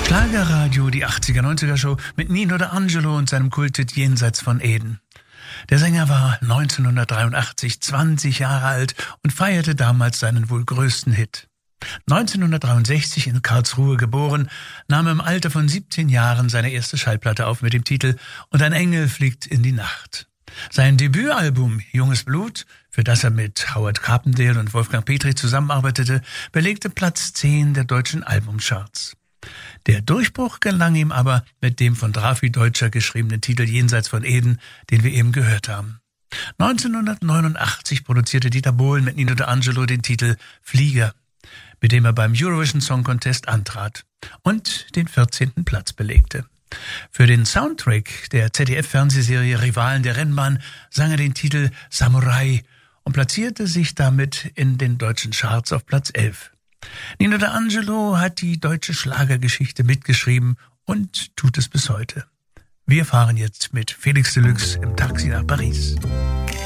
Schlagerradio, die 80er-90er-Show mit Nino D'Angelo und seinem Kulthit Jenseits von Eden. Der Sänger war 1983 20 Jahre alt und feierte damals seinen wohl größten Hit. 1963 in Karlsruhe geboren, nahm er im Alter von 17 Jahren seine erste Schallplatte auf mit dem Titel »Und ein Engel fliegt in die Nacht«. Sein Debütalbum »Junges Blut«, für das er mit Howard Carpendale und Wolfgang Petri zusammenarbeitete, belegte Platz 10 der deutschen Albumcharts. Der Durchbruch gelang ihm aber mit dem von Drafi Deutscher geschriebenen Titel »Jenseits von Eden«, den wir eben gehört haben. 1989 produzierte Dieter Bohlen mit Nino D'Angelo den Titel »Flieger«, mit dem er beim Eurovision Song Contest antrat und den 14. Platz belegte. Für den Soundtrack der ZDF-Fernsehserie Rivalen der Rennbahn sang er den Titel »Samurai« und platzierte sich damit in den deutschen Charts auf Platz 11. Nino D'Angelo hat die deutsche Schlagergeschichte mitgeschrieben und tut es bis heute. Wir fahren jetzt mit Felix Deluxe im Taxi nach Paris.